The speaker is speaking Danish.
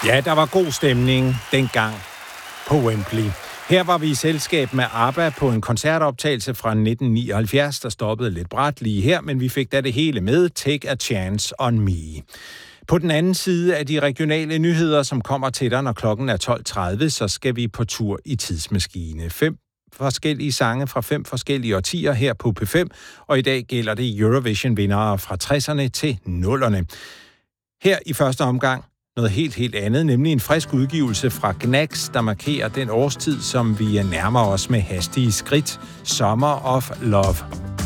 Ja, der var god stemning dengang på Wembley. Her var vi i selskab med ABBA på en koncertoptagelse fra 1979, der stoppede lidt brat lige her, men vi fik da det hele med, Take a Chance on Me. På den anden side af de regionale nyheder, som kommer til dig, når klokken er 12.30, så skal vi på tur i tidsmaskine. 5 forskellige sange fra 5 forskellige årtier her på P5, og i dag gælder det Eurovision-vindere fra 60'erne til 0'erne. Her i første omgang noget helt andet, nemlig en frisk udgivelse fra Gnags, der markerer den årstid, som vi nærmer os med hastige skridt. Summer of Love.